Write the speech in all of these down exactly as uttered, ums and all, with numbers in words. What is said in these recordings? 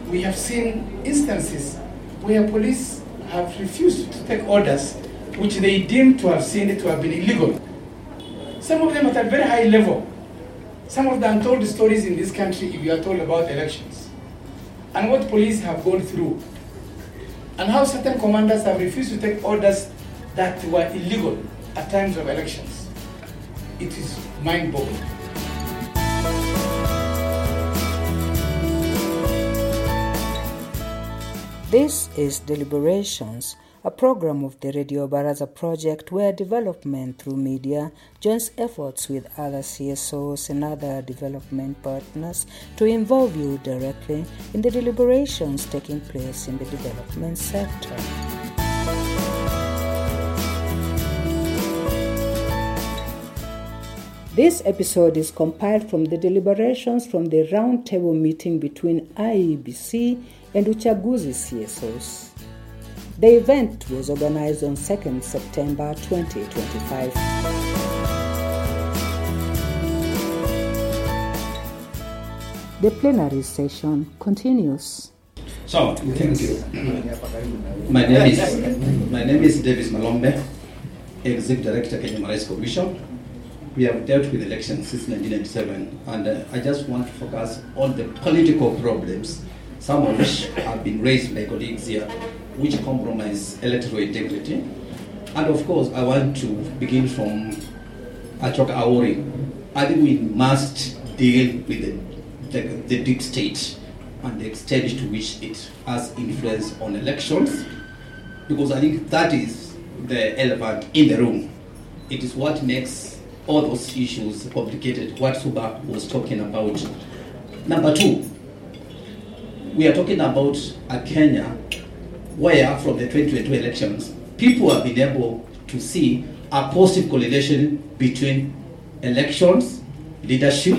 we have seen instances where police have refused to take orders which they deem to have seen it to have been illegal. Some of them at a very high level. Some of the untold stories in this country, if you are told about elections, and what police have gone through, and how certain commanders have refused to take orders that were illegal at times of elections. It is mind-boggling. This is Deliberations, a program of the Radio Baraza project where development through media joins efforts with other C S Os and other development partners to involve you directly in the deliberations taking place in the development sector. This episode is compiled from the deliberations from the roundtable meeting between I E B C and Uchaguzi C S Os. The event was organized on second September twenty twenty-five. The plenary session continues. So, thank you. My name is my name is Davis Malombe, Executive Director, Kenya Human Rights Commission. We have dealt with elections since nineteen ninety-seven, and uh, I just want to focus on the political problems, some of which have been raised by colleagues here, which compromise electoral integrity. And of course, I want to begin from Achok Awori. I think we must deal with the, the, the deep state and the extent to which it has influence on elections, because I think that is the elephant in the room. It is what makes all those issues complicated, what Suba was talking about. Number two, we are talking about a Kenya where from the twenty twenty-two elections, people have been able to see a positive correlation between elections, leadership,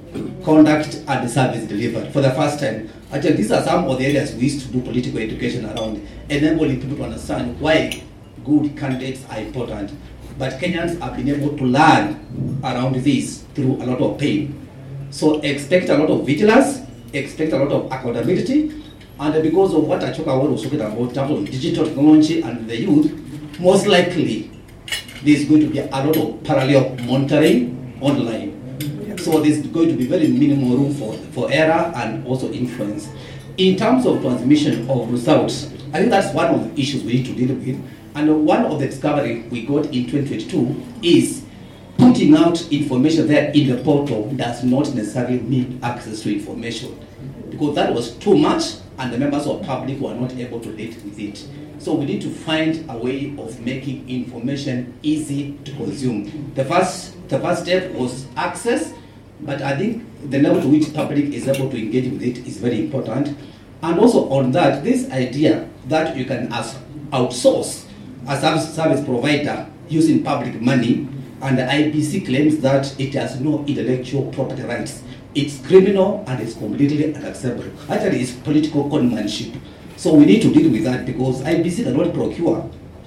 conduct, and the service delivered for the first time. Actually, these are some of the areas we used to do political education around, enabling people to understand why good candidates are important. But Kenyans have been able to learn around this through a lot of pain. So expect a lot of vigilance, expect a lot of accountability, and because of what Achok Awori was talking about in terms of digital technology and the youth, most likely there's going to be a lot of parallel monitoring online. So there's going to be very minimal room for, for error and also influence. In terms of transmission of results, I think that's one of the issues we need to deal with. And one of the discovery we got in twenty twenty-two is putting out information there in the portal does not necessarily mean access to information, because that was too much and the members of public were not able to deal with it. So we need to find a way of making information easy to consume. The first, the first step was access, but I think the level to which public is able to engage with it is very important. And also on that, this idea that you can as outsource a service provider using public money, and the I B C claims that it has no intellectual property rights. It's criminal and it's completely unacceptable. Actually, it's political conmanship. So we need to deal with that, because I B C cannot procure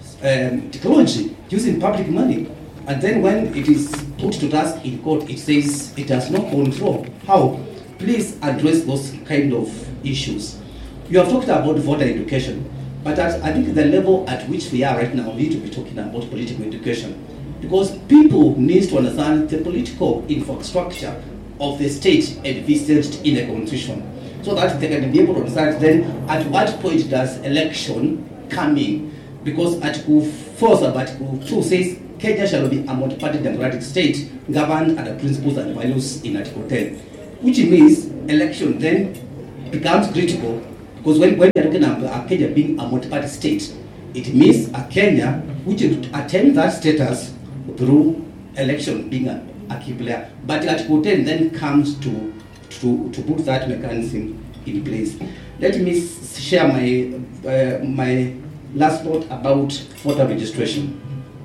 um, technology using public money. And then when it is put to task in court, it says it has no control. How? Please address those kind of issues. You have talked about voter education. But at, I think the level at which we are right now, we need to be talking about political education, because people need to understand the political infrastructure of the state envisaged in the constitution, so that they can be able to understand then at what point does election come in. Because Article four of Article two says Kenya shall be a multi-party democratic state governed under principles and values in Article ten, which means election then becomes critical. Because when, when we are talking about Kenya being a multi-party state, it means a Kenya which will attain that status through election being a, a key player. But Article ten then comes to, to, to put that mechanism in place. Let me share my, uh, my last thought about voter registration.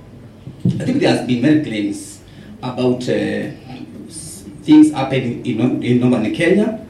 I think there has been many claims about uh, things happening in, in northern Kenya.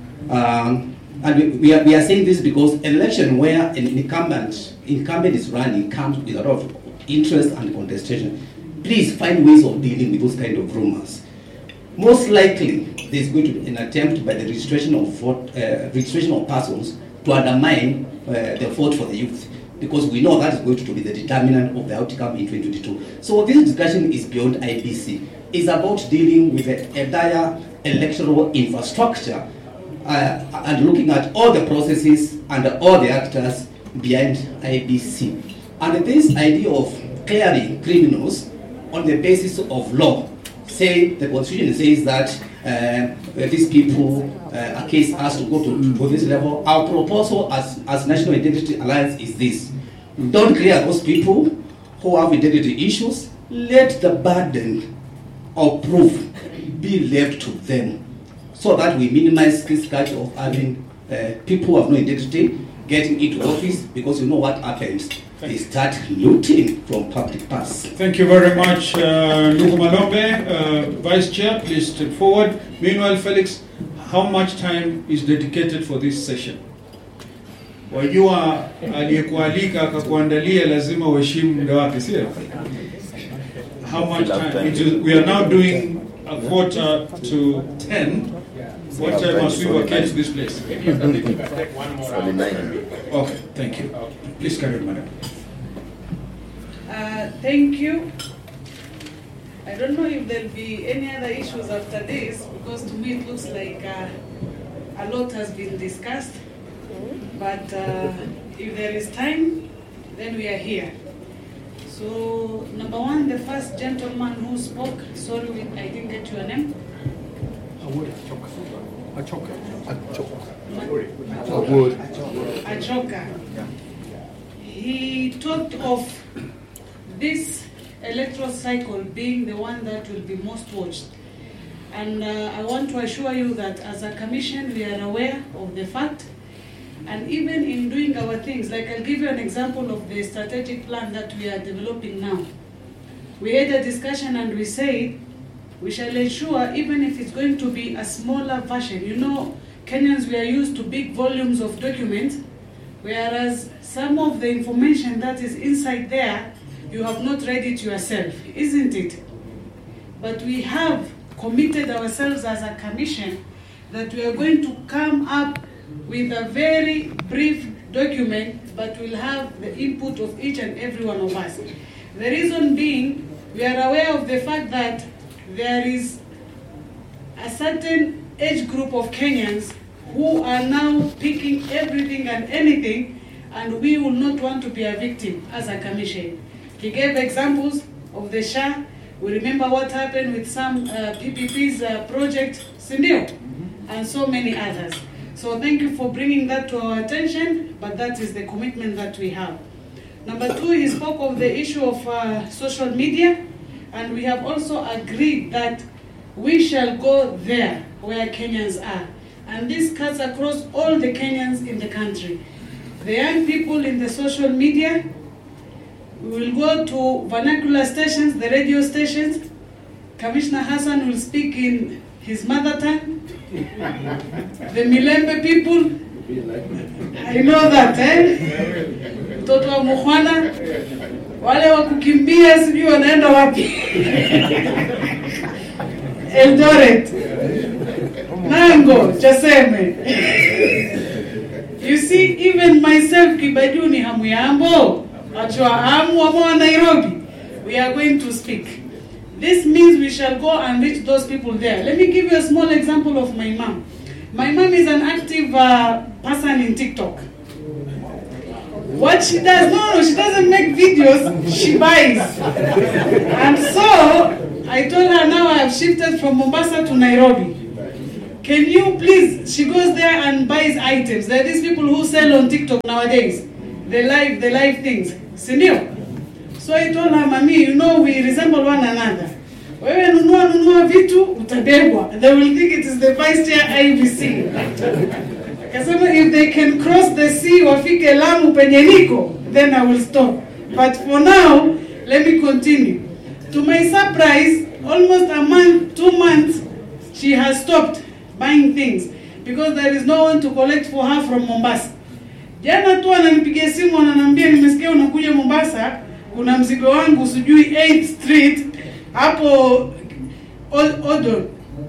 Um, And we, we, are, we are saying this because an election where an incumbent, incumbent is running comes with a lot of interest and contestation. Please find ways of dealing with those kind of rumors. most likely there's going to be an attempt by the registration of vote, uh, registration of persons to undermine uh, the vote for the youth, because we know that is going to be the determinant of the outcome in twenty twenty-two. So this discussion is beyond I B C. It's about dealing with the entire electoral infrastructure uh, and looking at all the processes and all the actors behind I B C. And this idea of clearing criminals on the basis of law, say the Constitution says that uh, these people, uh, a case has to go to, to this level. Our proposal as, as National Integrity Alliance is this: don't clear those people who have integrity issues. Let the burden of proof be left to them, so that we minimize this culture of having uh, people who have no integrity getting into office, because you know what happens. They start looting from public purse. Thank you very much, uh, Ndugu Malombe, uh, Vice Chair. Please step forward. Meanwhile, Felix, how much time is dedicated for this session? Wajua aliyekualika akakuandalia lazima uheshimu muda wake, sio? How much time? It is, we are now doing a quarter to ten. What time must we vacate this place? Okay, thank you. Please carry on, madam. Uh, thank you. I don't know if there'll be any other issues after this, because to me it looks like uh, a lot has been discussed. But uh, if there is time, then we are here. So, number one, the first gentleman who spoke, sorry, I didn't get your name. Achoka. Achoka. He talked of this electoral cycle being the one that will be most watched. And uh, I want to assure you that as a commission, we are aware of the fact. And even in doing our things, like I'll give you an example of the strategic plan that we are developing now. We had a discussion and we said, we shall ensure, even if it's going to be a smaller version, you know, Kenyans, we are used to big volumes of documents, whereas some of the information that is inside there, you have not read it yourself, isn't it? But we have committed ourselves as a commission that we are going to come up with a very brief document, but we'll have the input of each and every one of us. The reason being, we are aware of the fact that there is a certain age group of Kenyans who are now picking everything and anything, and we will not want to be a victim as a commission. He gave examples of the S H A. We remember what happened with some uh, P P P's uh, project, Sindio, mm-hmm. and so many others. So thank you for bringing that to our attention, but that is the commitment that we have. Number two, he spoke of the issue of uh, social media, and we have also agreed that we shall go there where Kenyans are. And this cuts across all the Kenyans in the country. The young people in the social media, we will go to vernacular stations, the radio stations. Commissioner Hassan will speak in his mother tongue. The Milembe people, I know that, eh? Mtoto wa Mukhwana, wale wa kukimbia sijui wanaenda wapi. Eldoret, Nango, Chaseme. You see, even myself, Kibajuni Hamuyambo, Achwa Hamu Amo Nairobi, we are going to speak. This means we shall go and reach those people there. Let me give you a small example of my mom. My mom is an active uh, person in TikTok. What she does, no, no, she doesn't make videos, she buys. And so, I told her now I have shifted from Mombasa to Nairobi. Can you please, she goes there and buys items. There are these people who sell on TikTok nowadays. The live, the live things. Senior. So I told her, Mami, you know, we resemble one another. Wewe nunua nunua vitu, utabebwa. They will think it is the Vice Chair I B C. Kasema, if they can cross the sea, wafike Lamu penye niko, then I will stop. But for now, let me continue. To my surprise, almost a month, two months, she has stopped buying things because there is no one to collect for her from Mombasa. Jana tu ananipigia simu ananiambia nimesikia unakuja Mombasa, kuna mzigo wangu sijui eighth street hapo Odor.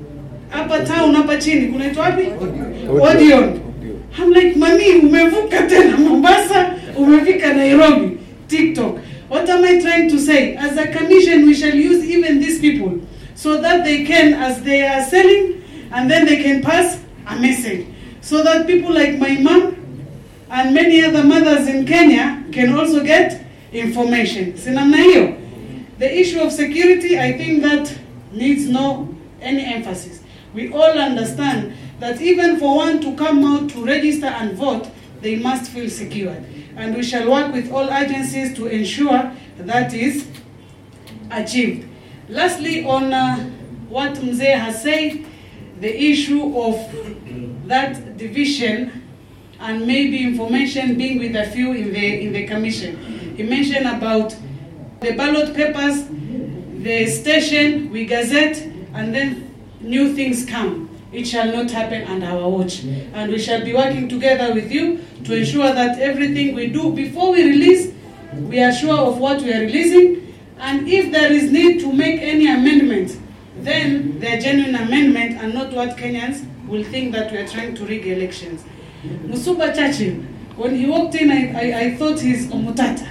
hapa town hapa chini kunaitwa wapi? Odeon. I'm like, mami, umevuka tena Mombasa, umefika Nairobi, TikTok. What am I trying to say? As a commission, we shall use even these people so that they can, as they are selling, and then they can pass a message. So that people like my mom and many other mothers in Kenya can also get information. Sinamna hiyo. The issue of security, I think that needs no any emphasis. We all understand that even for one to come out to register and vote, they must feel secured. And we shall work with all agencies to ensure that is achieved. Lastly, on uh, what Mzee has said, the issue of that division and maybe information being with a few in the in the commission. He mentioned about the ballot papers, the station, we gazette, and then new things come. It shall not happen under our watch. And we shall be working together with you to ensure that everything we do before we release, we are sure of what we are releasing. And if there is need to make any amendments, then they are genuine amendment and not what Kenyans will think that we are trying to rig elections. Musuba Churchill, when he walked in, I, I, I thought he's Omutata.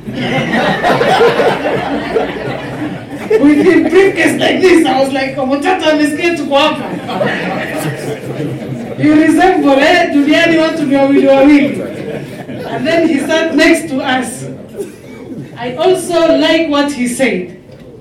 With his briefcase like this, I was like, Omutata, I'm scared to go up. You resemble, eh? Duniani want to be a wili wawili. And then he sat next to us. I also like what he said.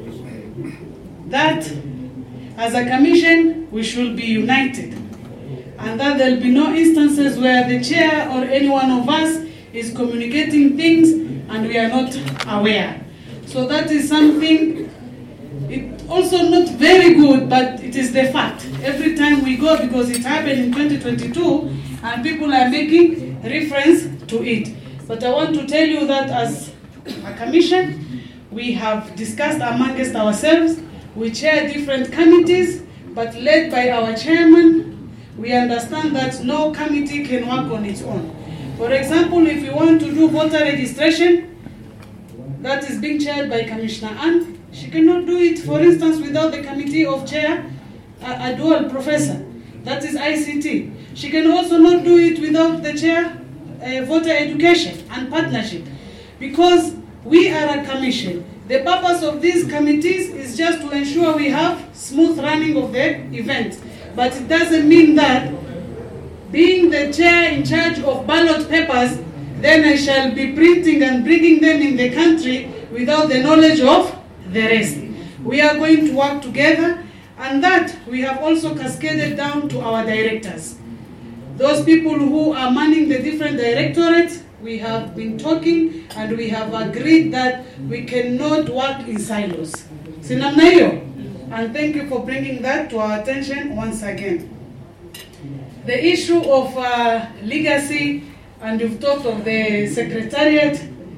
That as a commission, we should be united. And that there will be no instances where the chair or any one of us is communicating things and we are not aware. So that is something, it also not very good, but it is the fact. Every time we go, because it happened in twenty twenty-two, and people are making reference to it. But I want to tell you that as a commission, we have discussed amongst ourselves, we chair different committees, but led by our chairman, we understand that no committee can work on its own. For example, if you want to do voter registration, that is being chaired by Commissioner Ann, she cannot do it, for instance, without the committee of chair, a, a dual professor. That is I C T. She can also not do it without the chair, uh, voter education and partnership. Because we are a commission. The purpose of these committees is just to ensure we have smooth running of the event. But it doesn't mean that being the chair in charge of ballot papers, then I shall be printing and bringing them in the country without the knowledge of the rest. We are going to work together, and that we have also cascaded down to our directors. Those people who are manning the different directorates, we have been talking and we have agreed that we cannot work in silos. Sinamna hiyo? And thank you for bringing that to our attention once again. The issue of uh, legacy, and you've talked of the secretariat.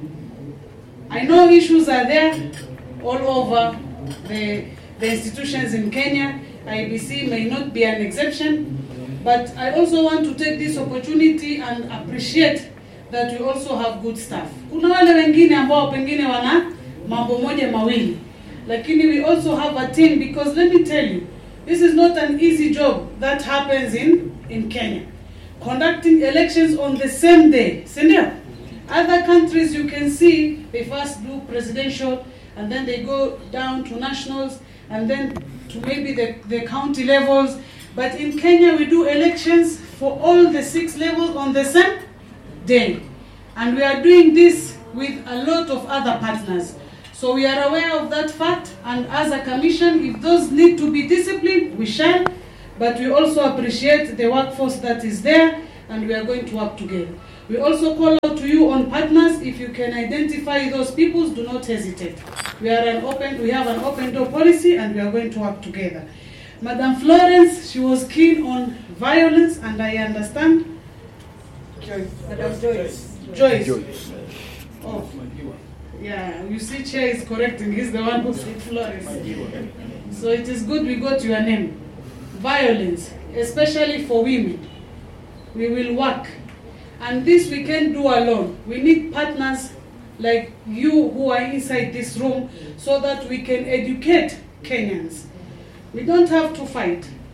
I know issues are there all over the, the institutions in Kenya. I B C may not be an exception, but I also want to take this opportunity and appreciate that we also have good staff. Kuna wale wengine ambao pengine wana mambo moja mawili. Lakini we also have a team, because let me tell you, this is not an easy job that happens in, in Kenya. Conducting elections on the same day. Sindio? Other countries you can see, they first do presidential, and then they go down to nationals, and then to maybe the, the county levels. But in Kenya, we do elections for all the six levels on the same day. And we are doing this with a lot of other partners. So we are aware of that fact, and as a commission, if those need to be disciplined, we shall. But we also appreciate the workforce that is there, and we are going to work together. We also call out to you on partners. If you can identify those people, do not hesitate. We are an open, we have an open door policy, and we are going to work together. Madam Florence, she was keen on violence, and I understand. Joyce. Madam Joyce. Joyce. Joyce. Oh. Yeah, you see, Chair is correcting. He's the one who said Florence. So it is good we got your name. Violence, especially for women. We will work. And this we can't do alone. We need partners like you who are inside this room so that we can educate Kenyans. We don't have to fight.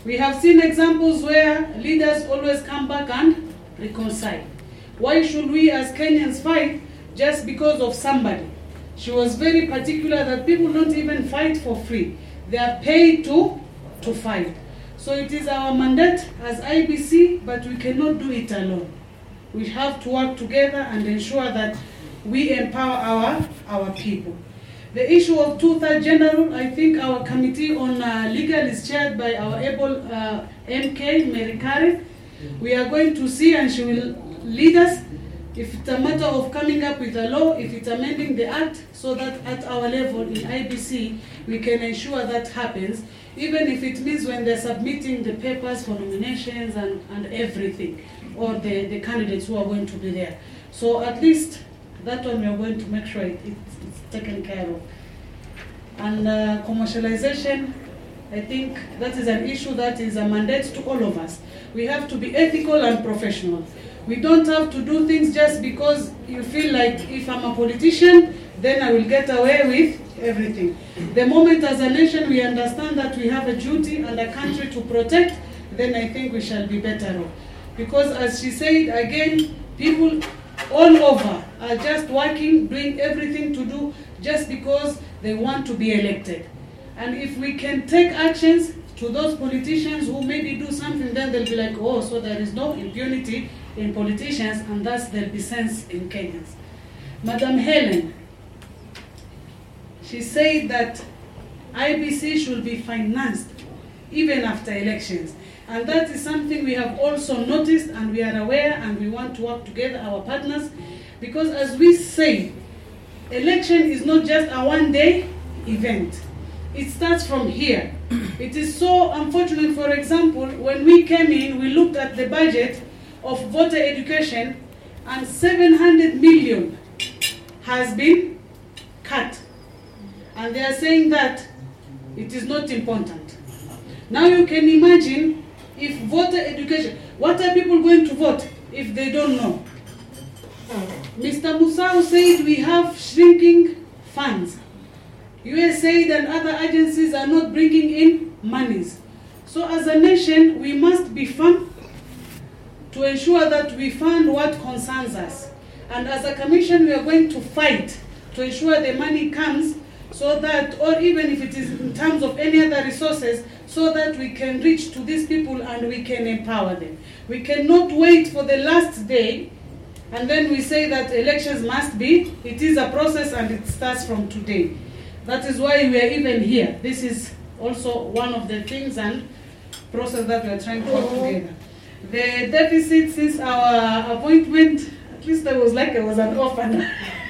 We have seen examples where leaders always come back and reconcile. Why should we as Kenyans fight just because of somebody? She was very particular that people don't even fight for free. They are paid to, to fight. So it is our mandate as I B C, but we cannot do it alone. We have to work together and ensure that we empower our, our people. The issue of two-third general, I think our committee on uh, legal is chaired by our able uh, M K, Mary Karen. We are going to see, and she will lead us, if it's a matter of coming up with a law, if it's amending the act, so that at our level in I B C, we can ensure that happens, even if it means when they're submitting the papers for nominations and, and everything, or the, the candidates who are going to be there. So at least that one we are going to make sure it, it's, it's taken care of. And uh, commercialization, I think that is an issue that is a mandate to all of us. We have to be ethical and professional. We don't have to do things just because you feel like if I'm a politician, then I will get away with everything. The moment as a nation we understand that we have a duty and a country to protect, then I think we shall be better off. Because as she said, again, people all over are just working, doing everything to do just because they want to be elected. And if we can take actions to those politicians who maybe do something, then they'll be like, oh, so there is no impunity in politicians, and thus there'll be sense in Kenyans. Madam Helen, she said that I B C should be financed even after elections. And that is something we have also noticed, and we are aware, and we want to work together, our partners, because as we say, election is not just a one-day event. It starts from here. It is so unfortunate, for example, when we came in, we looked at the budget of voter education, and seven hundred million has been cut. And they are saying that it is not important. Now you can imagine if voter education, what are people going to vote if they don't know? Mister Musau said we have shrinking funds. U S A I D and other agencies are not bringing in monies. So as a nation, we must be firm to ensure that we fund what concerns us. And as a commission, we are going to fight to ensure the money comes so that, or even if it is in terms of any other resources, so that we can reach to these people and we can empower them. We cannot wait for the last day and then we say that elections must be. It is a process and it starts from today. That is why we are even here. This is also one of the things and process that we are trying to work together. The deficit since our appointment, at least I was like I was an orphan.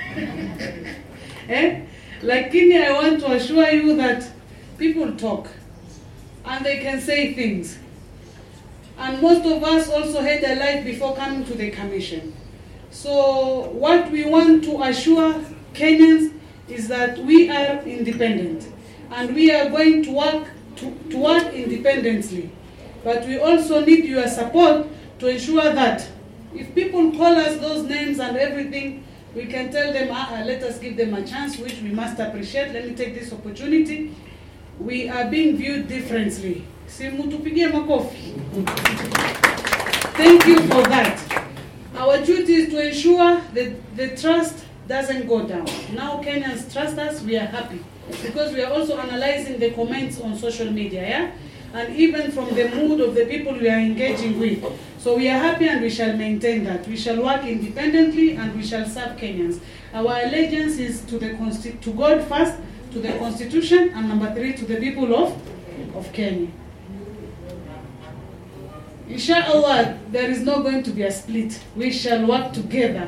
eh? Lakini I want to assure you that people talk and they can say things. And most of us also had a life before coming to the commission. So what we want to assure Kenyans is that we are independent and we are going to work to, to work independently. But we also need your support to ensure that if people call us those names and everything, we can tell them, ah, let us give them a chance, which we must appreciate. Let me take this opportunity. We are being viewed differently. Thank you for that. Our duty is to ensure that the trust doesn't go down. Now Kenyans trust us, we are happy. Because we are also analyzing the comments on social media, yeah? And even from the mood of the people we are engaging with. So we are happy and we shall maintain that. We shall work independently and we shall serve Kenyans. Our allegiance is to the Consti- to God first, to the Constitution, and number three, to the people of, of Kenya. Inshallah, there is not going to be a split. We shall work together